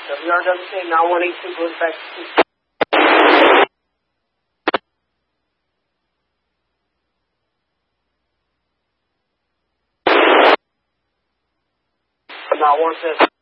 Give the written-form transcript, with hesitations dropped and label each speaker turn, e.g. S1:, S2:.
S1: WRWA 9182 goes back to now 1 says